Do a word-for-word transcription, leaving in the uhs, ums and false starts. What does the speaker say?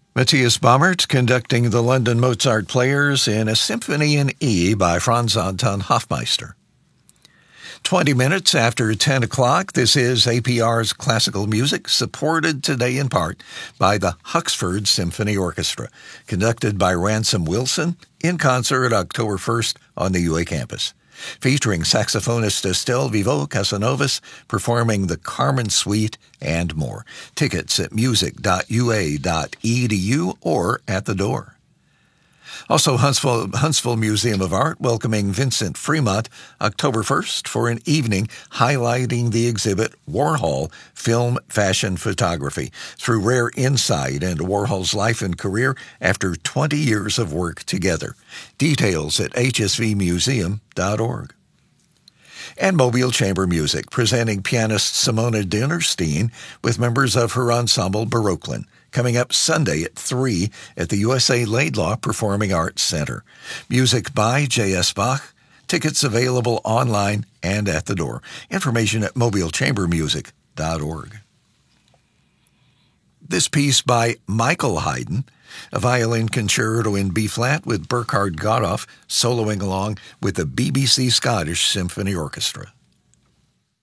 Matthias Baumert conducting the London Mozart Players in a Symphony in E by Franz Anton Hofmeister. twenty minutes after ten o'clock, this is A P R's Classical Music, supported today in part by the Huxford Symphony Orchestra, conducted by Ransom Wilson, in concert October first on the U A campus, featuring saxophonist Estelle Vivo Casanovas performing the Carmen Suite and more. Tickets at music dot u a dot e d u or at the door. Also, Huntsville, Huntsville Museum of Art welcoming Vincent Fremont October first for an evening highlighting the exhibit Warhol Film Fashion Photography through rare insight into Warhol's life and career after twenty years of work together. Details at h s v museum dot org. And Mobile Chamber Music, presenting pianist Simona Dinnerstein with members of her ensemble Baroqueland, coming up Sunday at three at the U S A Laidlaw Performing Arts Center. Music by J S. Bach. Tickets available online and at the door. Information at mobile chamber music dot org. This piece by Michael Haydn, a violin concerto in B-flat with Burkhard Gotthoff soloing along with the B B C Scottish Symphony Orchestra.